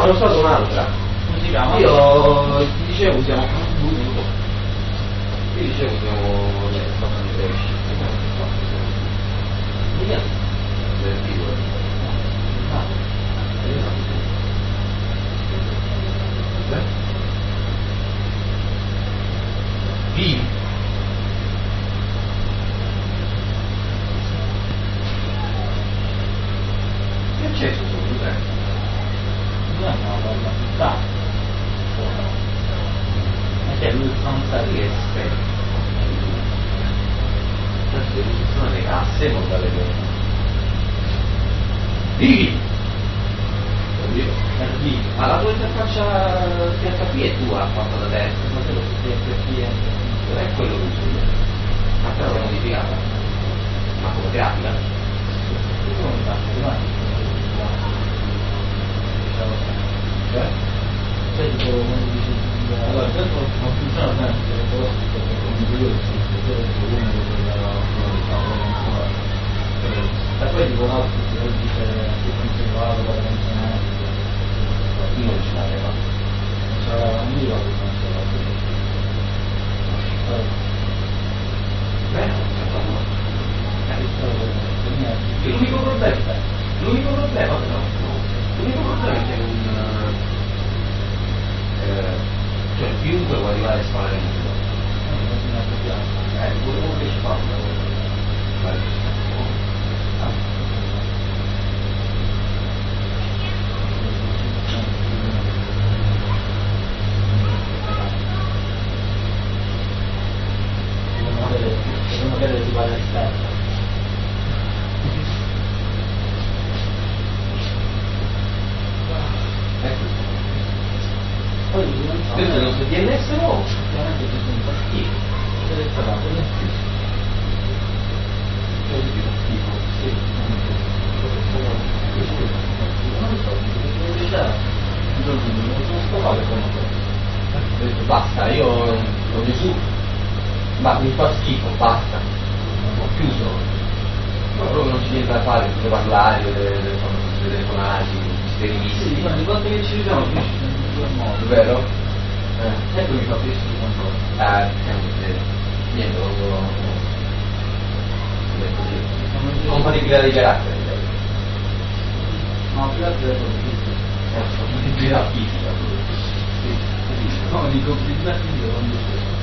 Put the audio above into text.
hanno usato un'altra. Come si chiama? Io ti dicevo usiamo le storie di pesci. Del tipo. Vivi. Che c'è su questo? Non è una bella città. Ma c'è lui fantasia che esperto. Adesso ci sono le casse, non dalle cose. Vivi! Ma la tua interfaccia PHP è tua, fatta da te? Ma se lo PHP Non è quello che uso io. Ma però l'ho modificata. Ma come grafica? come mi faccio domani? Cioè? Cioè tipo come dici, allora intanto non funziona bene perché però come io il volume e poi tipo un altro che dice che conservato per menzionare Non ce l'aveva. non c'era un io che non c'era Beh, l'unico problema però, l'unico problema è che non... cioè chiunque può arrivare a sparare in giro. Uno che ci fa un lavoro. Devo magari di fare l'esterno. Poi non so. Questo è il nostro DNS nuovo. Veramente ci sono partiti. Che l'hai trovato? Non è più. Sì. Non lo so, non sono scovato come Ho detto basta, io ho Gesù, ma mi fa schifo, basta, ho chiuso, ma proprio non c'è niente da fare, potete parlare, potete telefonare, siete rivisti. sì, ma di quante che ci ritrovo qui ci sono due modi. Vero? Ecco mi fa questo di controllo. Niente, compatibilità di caratteri. No, più altro è Compatibilità fisica. no, di compatibilità fisica non dice.